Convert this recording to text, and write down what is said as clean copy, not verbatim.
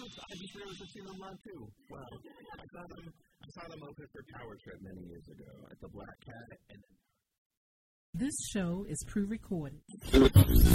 I just realized I've seen them live too. Wow. I saw them open for Power Trip many years ago at the Black Cat. This show is pre-recorded.